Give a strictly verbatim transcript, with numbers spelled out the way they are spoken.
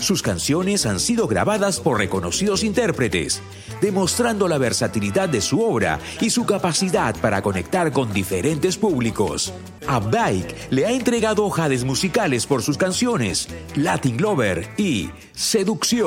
Sus canciones han sido grabadas por reconocidos intérpretes, demostrando la versatilidad de su obra y su capacidad para conectar con diferentes públicos. Updike le ha entregado hojas musicales por sus canciones Latin Lover y Seducción.